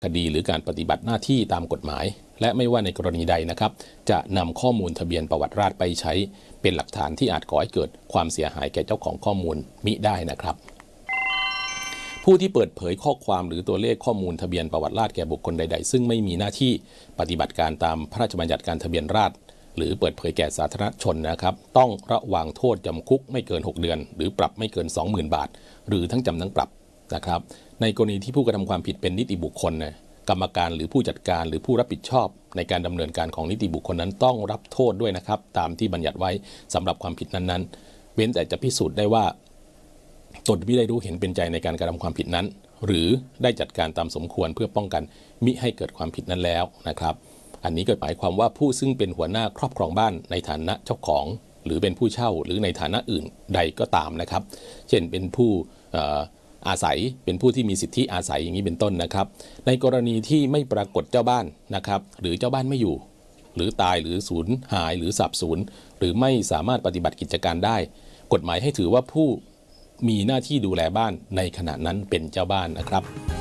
คดีหรือการปฏิบัติหน้าที่ตามกฎหมายและไม่ว่าในกรณีใดนะครับจะนำข้อมูลทะเบียนประวัติราษฎร์ไปใช้เป็นหลักฐานที่อาจก่อให้เกิดความเสียหายแก่เจ้าของข้อมูลมิได้นะครับผู้ที่เปิดเผยข้อความหรือตัวเลขข้อมูลทะเบียนประวัติราษฎร์แก่บุคคลใดๆซึ่งไม่มีหน้าที่ปฏิบัติการตามพระราชบัญญัติการทะเบียนราษฎร์หรือเปิดเผยแก่สาธารณชนนะครับต้องระวางโทษจำคุกไม่เกิน6 เดือนหรือปรับไม่เกิน 20,000 บาทหรือทั้งจำทั้งปรับนะครับในกรณีที่ผู้กระทำความผิดเป็นนิติบุคคลนะกรรมการหรือผู้จัดการหรือผู้รับผิดชอบในการดำเนินการของนิติบุคคลนั้นต้องรับโทษด้วยนะครับตามที่บัญญัติไว้สำหรับความผิดนั้นๆเว้นแต่จะพิสูจน์ได้ว่าตนไม่ได้รู้เห็นเป็นใจในการกระทำความผิดนั้นหรือได้จัดการตามสมควรเพื่อป้องกันมิให้เกิดความผิดนั้นแล้วนะครับอันนี้ก็หมายความว่าผู้ซึ่งเป็นหัวหน้าครอบครองบ้านในฐานะเจ้าของหรือเป็นผู้เช่าหรือในฐานะอื่นใดก็ตามนะครับเช่นเป็นผู้อาศัยเป็นผู้ที่มีสิทธิอาศัยอย่างนี้เป็นต้นนะครับในกรณีที่ไม่ปรากฏเจ้าบ้านนะครับหรือเจ้าบ้านไม่อยู่หรือตายหรือสูญหายหรือสับสูญหรือไม่สามารถปฏิบัติกิจการได้กฎหมายให้ถือว่าผู้มีหน้าที่ดูแลบ้านในขณะนั้นเป็นเจ้าบ้านนะครับ